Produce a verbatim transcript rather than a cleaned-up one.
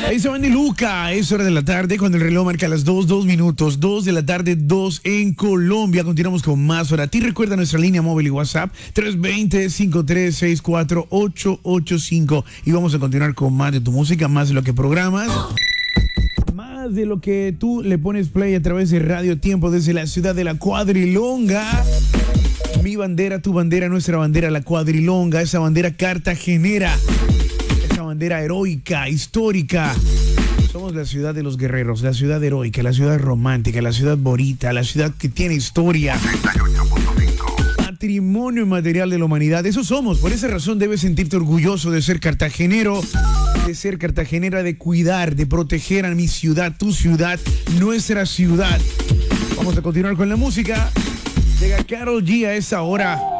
Ahí se van de Luca, es hora de la tarde cuando el reloj marca las dos, dos minutos, dos de la tarde, dos en Colombia. Continuamos con más hora. A ti recuerda nuestra línea móvil y WhatsApp tres dos cero, cinco tres seis cuatro, ocho ocho cinco y vamos a continuar con más de tu música, más de lo que programas. Más de lo que tú le pones play a través de Radio Tiempo desde la ciudad de la Cuadrilonga. Mi bandera, tu bandera, nuestra bandera, la Cuadrilonga, esa bandera cartagenera, esa bandera heroica, histórica. Somos la ciudad de los guerreros, la ciudad heroica, la ciudad romántica, la ciudad bonita, la ciudad que tiene historia. Patrimonio inmaterial de la humanidad, eso somos. Por esa razón debes sentirte orgulloso de ser cartagenero, de ser cartagenera, de cuidar, de proteger a mi ciudad, tu ciudad, nuestra ciudad. Vamos a continuar con la música. Llega Karol G a esa hora.